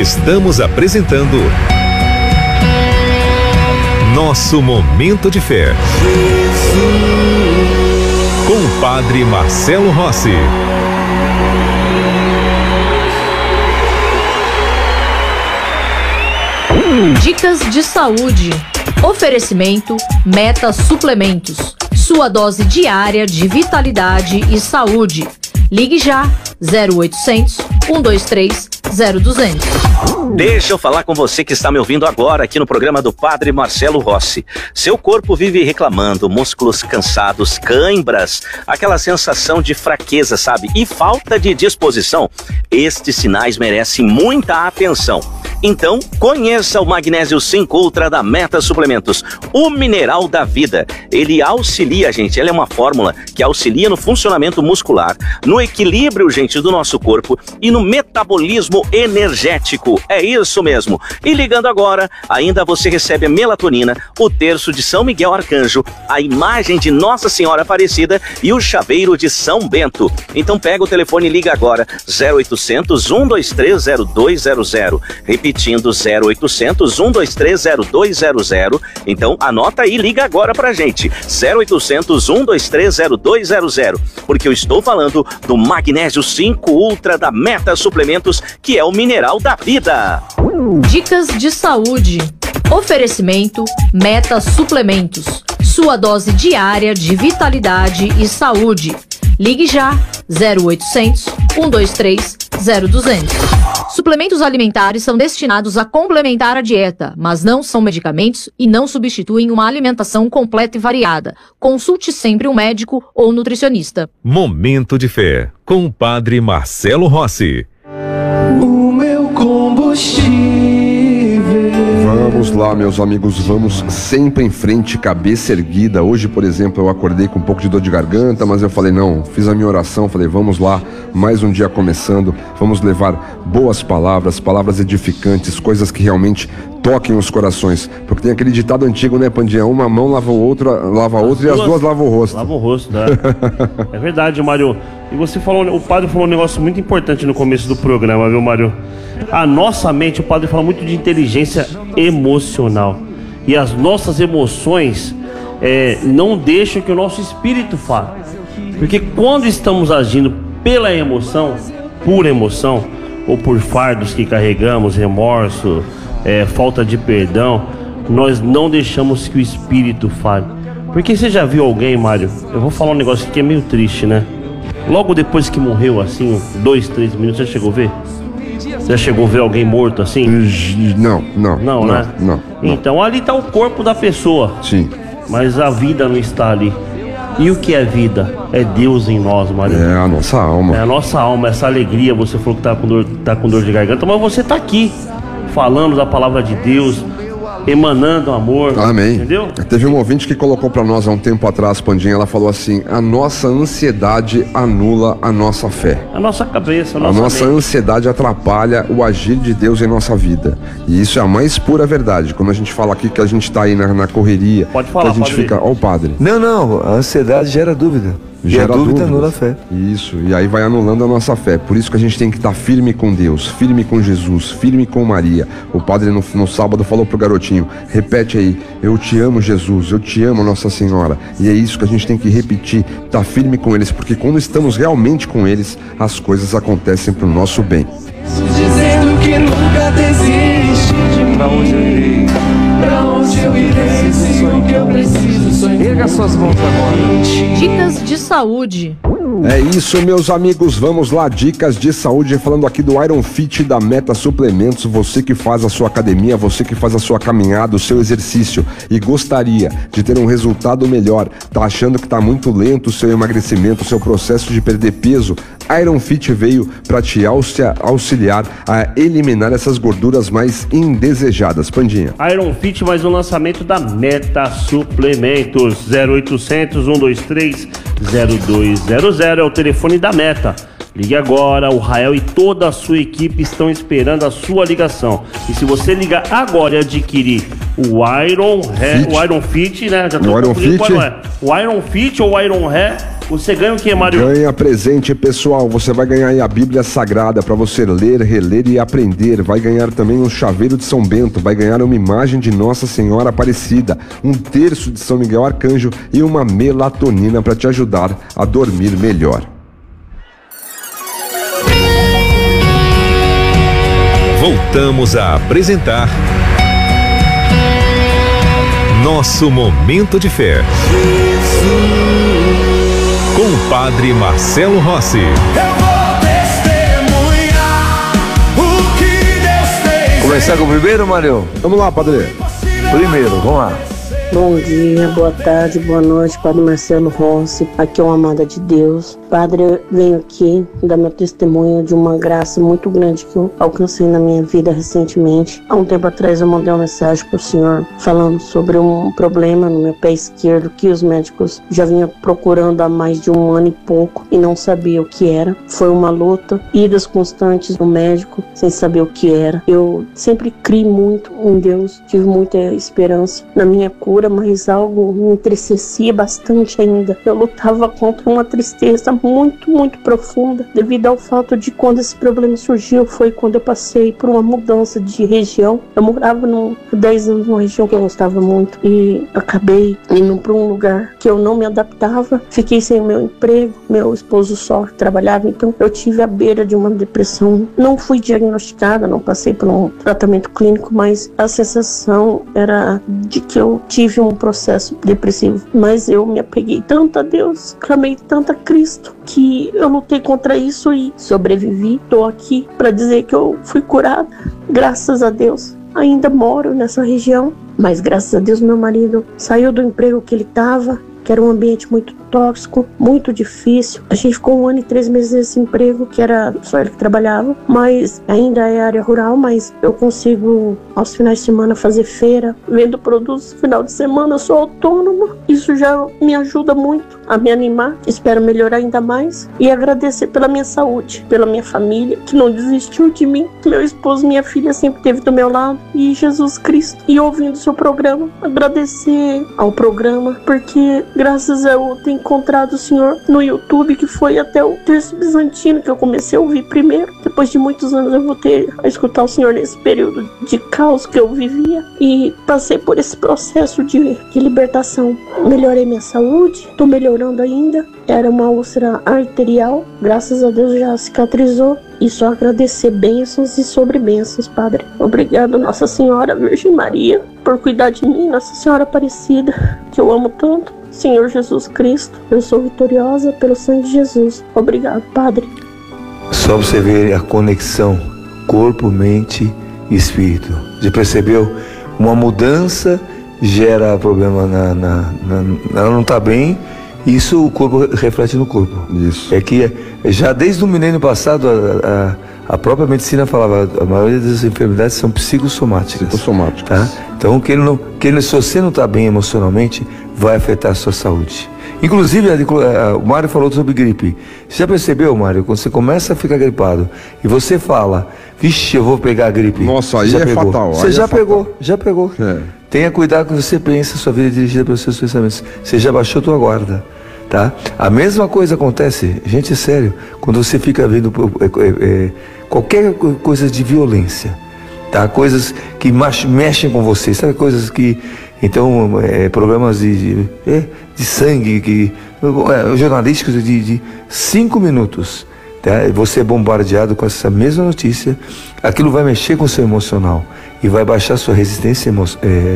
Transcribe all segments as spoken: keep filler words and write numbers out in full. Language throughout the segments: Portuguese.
Estamos apresentando Nosso Momento de Fé, com o Padre Marcelo Rossi. Dicas de saúde. Oferecimento Meta Suplementos. Sua dose diária de vitalidade e saúde. Ligue já zero oitocentos, um dois três, zero duzentos. Deixa eu falar com você que está me ouvindo agora aqui no programa do Padre Marcelo Rossi. Seu corpo vive reclamando, músculos cansados, cãibras, aquela sensação de fraqueza, sabe? E falta de disposição. Estes sinais merecem muita atenção. Então, conheça o Magnésio cinco Ultra da Meta Suplementos, o mineral da vida. Ele auxilia, gente, ele é uma fórmula que auxilia no funcionamento muscular, no equilíbrio, gente, do nosso corpo e no metabolismo energético. É isso mesmo. E ligando agora, ainda você recebe a melatonina, o terço de São Miguel Arcanjo, a imagem de Nossa Senhora Aparecida e o chaveiro de São Bento. Então pega o telefone e liga agora, zero oitocentos, um dois três, zero dois zero zero. Repetindo, zero oitocentos, um dois três, zero dois zero zero. Então anota aí, liga agora pra gente, zero oitocentos, um dois três, zero dois zero zero. Porque eu estou falando do Magnésio cinco Ultra da Meta Suplementos, que é o mineral da vida. Dicas de saúde. Oferecimento Meta Suplementos. Sua dose diária de vitalidade e saúde. Ligue já zero oitocentos, um dois três, zero duzentos. Suplementos alimentares são destinados a complementar a dieta, mas não são medicamentos e não substituem uma alimentação completa e variada. Consulte sempre um médico ou nutricionista. Momento de Fé, com o Padre Marcelo Rossi. O meu combustível. Vamos lá, meus amigos, vamos sempre em frente, cabeça erguida. Hoje, por exemplo, eu acordei com um pouco de dor de garganta, mas eu falei, não, fiz a minha oração, falei, vamos lá, mais um dia começando, vamos levar boas palavras, palavras edificantes, coisas que realmente toquem os corações. Porque tem aquele ditado antigo, né, Pandinha? Uma mão lava a outra, lava a outra e as duas lavam o rosto. Lava o rosto, né? É verdade, Mário. E você falou, o padre falou um negócio muito importante no começo do programa, viu, Mário? A nossa mente, o padre fala muito de inteligência emocional. E as nossas emoções é, não deixam que o nosso espírito fale. Porque quando estamos agindo pela emoção, por emoção, ou por fardos que carregamos, remorso, é, falta de perdão, nós não deixamos que o espírito fale. Porque você já viu alguém, Mário? Eu vou falar um negócio que é meio triste, né? Logo depois que morreu, assim, dois, três minutos, você chegou a ver? Você já chegou a ver alguém morto assim? Não, não. Não, não né? Não, não. Então ali está o corpo da pessoa. Sim. Mas a vida não está ali. E o que é vida? É Deus em nós, Mário. É a nossa alma. É a nossa alma, essa alegria. Você falou que tá com dor, tá com dor de garganta, mas você tá aqui falando da palavra de Deus, emanando amor. Amém. Entendeu? Teve um ouvinte que colocou pra nós há um tempo atrás, Pandinha, ela falou assim: a nossa ansiedade anula a nossa fé. A nossa cabeça, a nossa, a nossa ansiedade atrapalha o agir de Deus em nossa vida. E isso é a mais pura verdade. Quando a gente fala aqui que a gente tá aí na, na correria, pode falar, que a gente padre. fica, ó, o padre. Não, não, a ansiedade gera dúvida. Gera e a dúvida dúvidas. anula a fé. Isso, e aí vai anulando a nossa fé. Por isso que a gente tem que estar firme com Deus, firme com Jesus, firme com Maria. O padre no, no sábado falou pro garotinho: repete aí, eu te amo, Jesus, eu te amo, Nossa Senhora. E é isso que a gente tem que repetir, estar firme com eles, porque quando estamos realmente com eles, as coisas acontecem pro nosso bem. Dizendo que nunca desiste de mim. Pra onde eu irei? Pra onde eu irei? Sei o que eu preciso, sou Erga suas mãos agora. Dicas de saúde. É isso, meus amigos, vamos lá, dicas de saúde, falando aqui do Iron Fit da Meta Suplementos. Você que faz a sua academia, você que faz a sua caminhada, o seu exercício e gostaria de ter um resultado melhor, tá achando que tá muito lento o seu emagrecimento, o seu processo de perder peso, Iron Fit veio para te auxiliar a eliminar essas gorduras mais indesejadas. Pandinha. Iron Fit, mais um lançamento da Meta Suplementos. Zero oitocentos, um dois três, zero dois zero zero é o telefone da Meta. Ligue agora, o Rael e toda a sua equipe estão esperando a sua ligação. E se você ligar agora e adquirir o Iron Hair, o Iron Fit, né? Já tô o Iron Fit. qual é. O Iron Fit ou o Iron Hair, Você ganha o que, Mário? Ganha presente, pessoal. Você vai ganhar aí a Bíblia Sagrada para você ler, reler e aprender. Vai ganhar também um chaveiro de São Bento. Vai ganhar uma imagem de Nossa Senhora Aparecida, um terço de São Miguel Arcanjo e uma melatonina para te ajudar a dormir melhor. Voltamos a apresentar Nosso Momento de Fé. Com o Padre Marcelo Rossi. Eu vou testemunhar o que Deus fez. Começar com o primeiro, Mário? Vamos lá, Padre. Primeiro, vamos lá. Bom dia, boa tarde, boa noite, Padre Marcelo Rossi. Aqui é uma amada de Deus. Padre, eu venho aqui dar meu testemunho de uma graça muito grande que eu alcancei na minha vida recentemente. Há um tempo atrás eu mandei uma mensagem para o senhor falando sobre um problema no meu pé esquerdo que os médicos já vinham procurando há mais de um ano e pouco e não sabia o que era. Foi uma luta, idas constantes no médico sem saber o que era. Eu sempre criei muito em Deus, tive muita esperança na minha cura, mas algo me entristecia bastante ainda. Eu lutava contra uma tristeza muito, muito profunda, devido ao fato de quando esse problema surgiu, foi quando eu passei por uma mudança de região. Eu morava no, há dez anos numa região que eu gostava muito e acabei indo para um lugar que eu não me adaptava. Fiquei sem meu emprego, meu esposo só trabalhava, então eu tive à beira de uma depressão. Não fui diagnosticada, não passei por um tratamento clínico, mas a sensação era de que eu tive um processo depressivo, mas eu me apeguei tanto a Deus, clamei tanto a Cristo, que eu lutei contra isso e sobrevivi. Estou aqui para dizer que eu fui curada, graças a Deus. Ainda moro nessa região, mas graças a Deus meu marido saiu do emprego que ele estava, que era um ambiente muito tóxico, muito difícil. A gente ficou um ano e três meses nesse emprego, que era só ele que trabalhava, mas ainda é área rural, mas eu consigo aos finais de semana fazer feira, vendo produtos no final de semana, eu sou autônoma. Isso já me ajuda muito a me animar, espero melhorar ainda mais e agradecer pela minha saúde, pela minha família, que não desistiu de mim, meu esposo, minha filha sempre esteve do meu lado, e Jesus Cristo. E ouvindo seu programa, agradecer ao programa, porque graças a eu ter encontrado o Senhor no YouTube, que foi até o Terço Bizantino que eu comecei a ouvir primeiro. Depois de muitos anos eu voltei a escutar o Senhor nesse período de caos que eu vivia e passei por esse processo de, de libertação. Melhorei minha saúde, estou melhorando ainda. Era uma úlcera arterial, graças a Deus já cicatrizou. E só agradecer bênçãos e sobre bênçãos, Padre. Obrigado, Nossa Senhora Virgem Maria, por cuidar de mim, Nossa Senhora Aparecida, que eu amo tanto. Senhor Jesus Cristo, eu sou vitoriosa pelo sangue de Jesus. Obrigado, Padre. Só pra você ver a conexão corpo, mente e espírito. Já percebeu? Uma mudança gera problema na... na, na ela não está bem, isso o corpo reflete no corpo. Isso. É que já desde o milênio passado a, a, a própria medicina falava, a maioria das enfermidades são psicossomáticas. Psicossomáticas. Tá? Então, que ele não, que ele, se você não está bem emocionalmente, vai afetar a sua saúde. Inclusive, a, a, o Mário falou sobre gripe. Você já percebeu, Mário, quando você começa a ficar gripado e você fala, vixe, eu vou pegar a gripe. Nossa, aí já é pegou. fatal. Você aí já é pegou, fatal. já pegou. É. Tenha cuidado com o que você pensa, sua vida é dirigida pelos seus pensamentos. Você já baixou tua guarda, tá? A mesma coisa acontece, gente, é sério, quando você fica vendo é, é, qualquer coisa de violência, tá? Coisas que mexem com você, sabe? Coisas que, então, é, problemas de, de, é, de sangue, que, é, jornalísticos de, de cinco minutos, tá? Você é bombardeado com essa mesma notícia, aquilo vai mexer com o seu emocional e vai baixar sua resistência emo,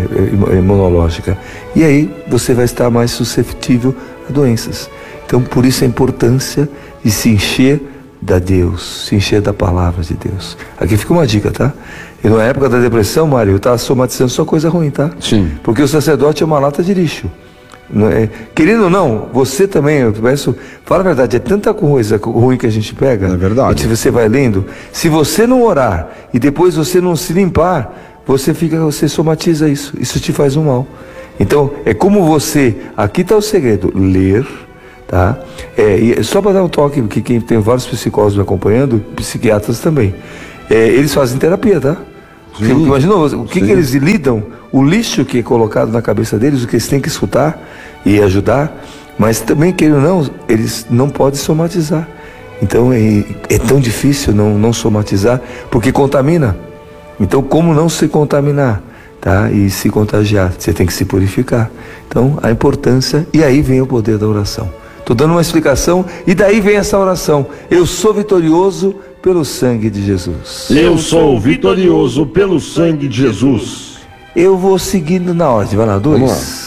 é, imunológica. E aí você vai estar mais suscetível a doenças. Então, por isso a importância de se encher da Deus, se encher da palavra de Deus. Aqui fica uma dica, tá? E na época da depressão, Mário, eu estava somatizando só coisa ruim, tá? Sim. Porque o sacerdote é uma lata de lixo. Não é? Querido ou não, você também, eu peço, fala a verdade, é tanta coisa ruim que a gente pega. É verdade. E você vai lendo. Se você não orar e depois você não se limpar, você fica, você somatiza isso. Isso te faz um mal. Então, é como você, aqui está o segredo, ler, tá? É, e só para dar um toque, porque quem tem vários psicólogos me acompanhando, psiquiatras também, é, eles fazem terapia, tá? Sim, imaginou o que, que eles lidam, o lixo que é colocado na cabeça deles, o que eles têm que escutar e ajudar. Mas também, querendo ou não, eles não podem somatizar. Então é, é tão difícil não, não somatizar, porque contamina. Então, como não se contaminar, tá? E se contagiar? Você tem que se purificar. Então, a importância, e aí vem o poder da oração. Estou dando uma explicação, e daí vem essa oração. Eu sou vitorioso pelo sangue de Jesus. Eu sou vitorioso pelo sangue de Jesus. Eu vou seguindo na ordem. Vai lá, dois.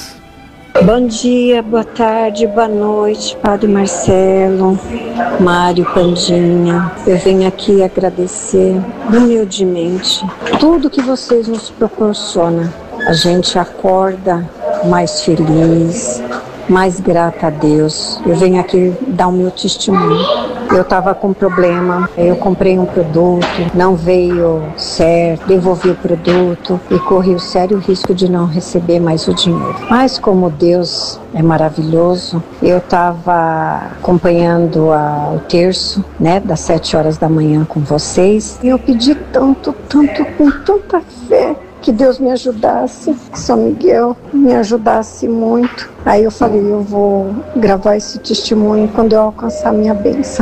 Bom dia, boa tarde, boa noite, Padre Marcelo, Mário, Pandinha. Eu venho aqui agradecer humildemente tudo que vocês nos proporcionam. A gente acorda mais feliz, mais grata a Deus. Eu venho aqui dar o meu testemunho. Eu estava com problema, eu comprei um produto, não veio certo, devolvi o produto e corri o sério risco de não receber mais o dinheiro. Mas como Deus é maravilhoso, eu estava acompanhando a, o terço, né, das sete horas da manhã com vocês, e eu pedi tanto, tanto, com tanta fé, que Deus me ajudasse, que São Miguel me ajudasse muito. Aí eu falei, eu vou gravar esse testemunho quando eu alcançar a minha bênção.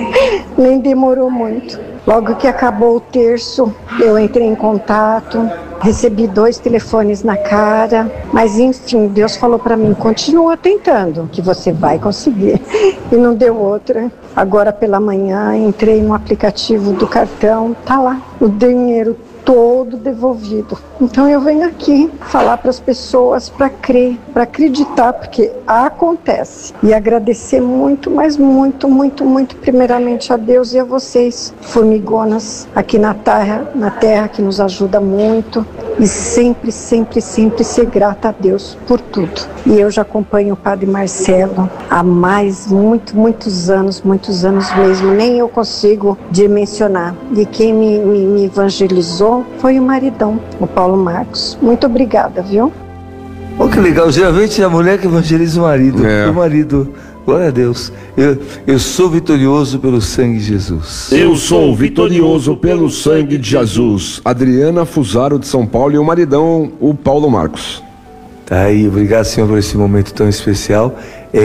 Nem demorou muito. Logo que acabou o terço, eu entrei em contato, recebi dois telefones na cara, mas enfim, Deus falou para mim, continua tentando, que você vai conseguir. E não deu outra. Agora pela manhã, entrei no aplicativo do cartão, tá lá, o dinheiro todo devolvido. Então eu venho aqui falar para as pessoas para crer, para acreditar, porque acontece. E agradecer muito, mas muito, muito, muito primeiramente a Deus e a vocês, formigonas aqui na terra, na terra que nos ajuda muito. E sempre, sempre, sempre ser grata a Deus por tudo. E eu já acompanho o Padre Marcelo há mais, muito, muitos anos, muitos anos mesmo. Nem eu consigo dimensionar. E quem me, me, me evangelizou foi o maridão, o Paulo Marcos. Muito obrigada, viu? Oh, que legal. Geralmente é a mulher que evangeliza o marido. É. O marido... Glória a Deus. Eu, eu sou vitorioso pelo sangue de Jesus. Eu sou vitorioso pelo sangue de Jesus. Adriana Fusaro de São Paulo e o maridão, o Paulo Marcos. Tá aí, obrigado, Senhor, por esse momento tão especial.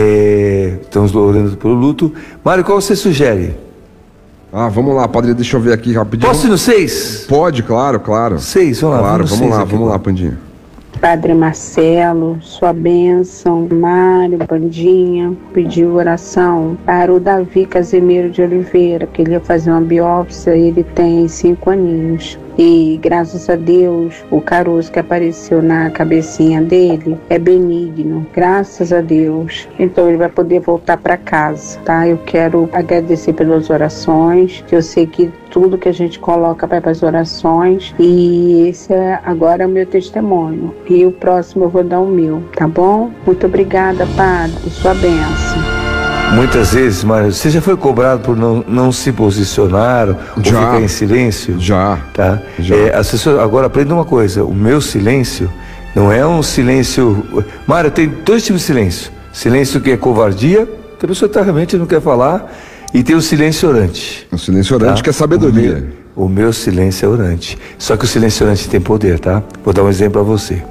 É, estamos orando pelo luto. Mário, qual você sugere? Ah, vamos lá, padre, deixa eu ver aqui rapidinho. Posso ir no seis? Pode, claro, claro. Seis, vamos lá. Claro, vamos, vamos lá, aqui, vamos lá, Pandinha. Padre Marcelo, sua bênção, Mário, Bandinha, pediu oração para o Davi Casimiro de Oliveira, que ele ia fazer uma biópsia, ele tem cinco aninhos. E graças a Deus, o caroço que apareceu na cabecinha dele é benigno, graças a Deus. Então ele vai poder voltar para casa, tá? Eu quero agradecer pelas orações, que eu sei que tudo que a gente coloca vai para as orações, e esse é agora o meu testemunho. E o próximo eu vou dar o meu, tá bom? Muito obrigada, Padre, sua bênção. Muitas vezes, Mário, você já foi cobrado por não, não se posicionar, ou já, ficar em silêncio? Já, tá? já. É, as pessoas, agora aprenda uma coisa, o meu silêncio não é um silêncio... Mário, tem dois tipos de silêncio. Silêncio que é covardia, que a pessoa tá, realmente não quer falar, e tem o silêncio orante. O silêncio orante, tá? Que é sabedoria. O meu, o meu silêncio é orante. Só que o silêncio orante tem poder, tá? Vou dar um exemplo a você.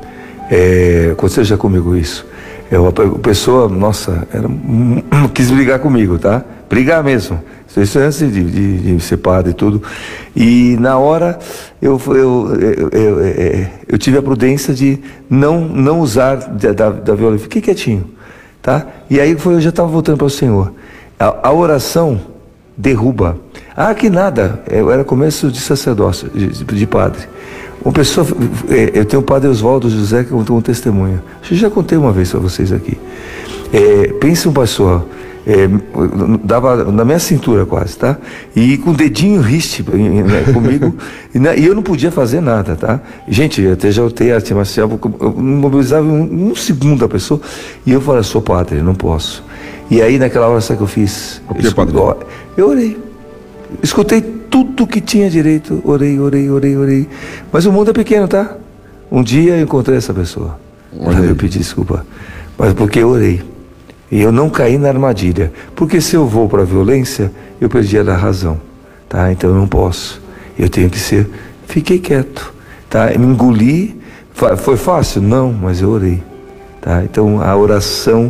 É, aconteceu já comigo isso. Eu, a pessoa, nossa, era, quis brigar comigo, tá? Brigar mesmo. Isso antes de, de, de ser padre e tudo. E na hora eu, eu, eu, eu, eu, eu tive a prudência de não, não usar da, da, da violência. Fiquei quietinho, tá? E aí foi, eu já estava voltando para o Senhor. A, a oração derruba. Ah, que nada. Eu era começo de sacerdócio, de, de padre. Uma pessoa, eu tenho o padre Oswaldo José que contou um testemunho. Eu já contei uma vez para vocês aqui. É, pensa um pessoal, é, dava na minha cintura quase, tá? E com o dedinho riste né, comigo, e, né, e eu não podia fazer nada, tá? Gente, eu até já voltei a arte marcial, eu não mobilizava um, um segundo a pessoa, e eu falei, sou padre, não posso. E aí naquela hora, sabe o que eu fiz? O que, padre? Eu orei. Escutei tudo que tinha direito, orei, orei, orei, orei. Mas o mundo é pequeno, tá? Um dia eu encontrei essa pessoa. Eu pedi desculpa. Mas porque eu orei. E eu não caí na armadilha. Porque se eu vou para a violência, eu perdi a razão. Tá? Então eu não posso. Eu tenho que ser. Fiquei quieto. Tá? Me engoli. Foi fácil? Não, mas eu orei. Tá? Então a oração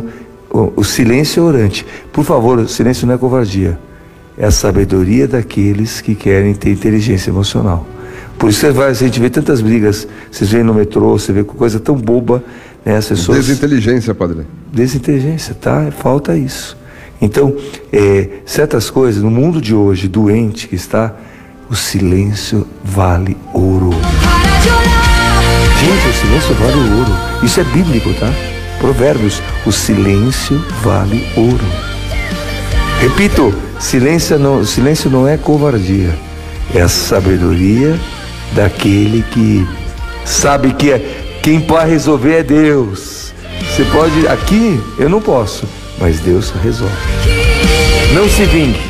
o, o silêncio é orante. Por favor, o silêncio não é covardia. É a sabedoria daqueles que querem ter inteligência emocional. Por isso a gente vê tantas brigas, vocês veem no metrô, você vê coisa tão boba, né? As pessoas... Desinteligência, padre. Desinteligência, tá? Falta isso. Então, é, certas coisas, no mundo de hoje, doente que está, o silêncio vale ouro. Gente, o silêncio vale ouro. Isso é bíblico, tá? Provérbios, o silêncio vale ouro. Repito, silêncio não, silêncio não é covardia, é a sabedoria daquele que sabe que é, quem pode resolver é Deus. Você pode, aqui eu não posso, mas Deus resolve. Não se vingue.